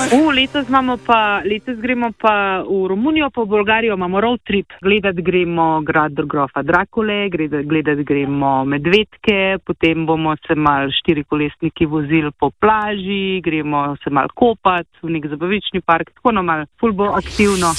Letos gremo pa v Romunijo, pa v Bolgarijo, imamo road trip. Gledati gremo grad grofa Drakule, gledati gremo medvedke, potem bomo se mal štirikolesniki vozili po plaži, gremo se mal kopati v nek zabavični park, tako malo ful bo aktivno.